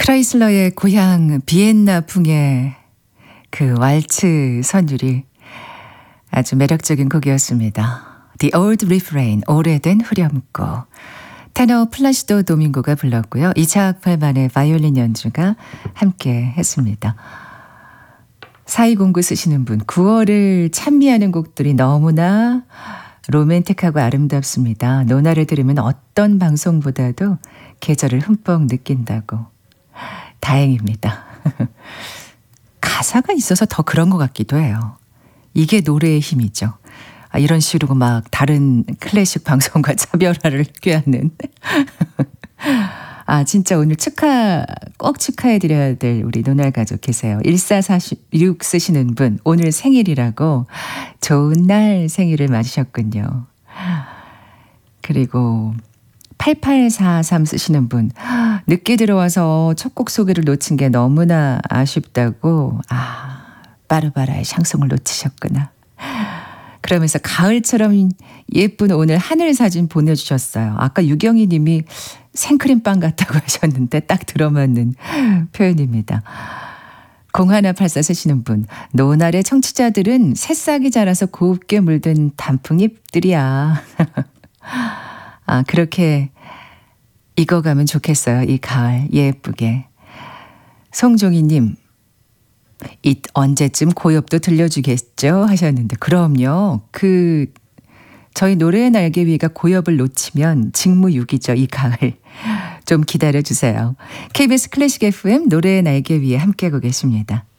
크라이슬러의 고향 비엔나풍의 그 왈츠 선율이 아주 매력적인 곡이었습니다. The Old Refrain, 오래된 후렴구. 테너 플라시도 도밍고가 불렀고요. 이차악 팔만의 바이올린 연주가 함께 했습니다. 4209 쓰시는 분, 9월을 찬미하는 곡들이 너무나 로맨틱하고 아름답습니다. 노나를 들으면 어떤 방송보다도 계절을 흠뻑 느낀다고. 다행입니다. 가사가 있어서 더 그런 것 같기도 해요. 이게 노래의 힘이죠. 이런 식으로 막 다른 클래식 방송과 차별화를 꾀하는. 진짜 오늘 꼭 축하해드려야 될 우리 노날 가족 계세요. 1446 쓰시는 분, 오늘 생일이라고 좋은 날 생일을 맞으셨군요. 그리고 8843 쓰시는 분, 늦게 들어와서 첫 곡 소개를 놓친 게 너무나 아쉽다고. 빠르바라의 샹송을 놓치셨구나. 그러면서 가을처럼 예쁜 오늘 하늘 사진 보내주셨어요. 아까 유경희 님이 생크림빵 같다고 하셨는데 딱 들어맞는 표현입니다. 0184 쓰시는 분, 노날의 청취자들은 새싹이 자라서 곱게 물든 단풍잎들이야. 그렇게 익어가면 좋겠어요. 이 가을 예쁘게. 송종희님, 언제쯤 고엽도 들려주겠죠? 하셨는데 그럼요. 저희 노래의 날개 위가 고엽을 놓치면 직무유기죠. 이 가을. 좀 기다려주세요. KBS 클래식 FM 노래의 날개 위에 함께하고 계십니다.